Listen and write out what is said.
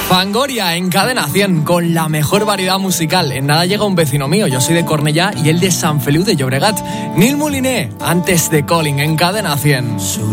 Fangoria en Cadena 100 con la mejor variedad musical. En nada llega un vecino mío, yo soy de Cornellá y él de Sant Feliu de Llobregat. Nil Moliner, antes de Calling en Cadena 100.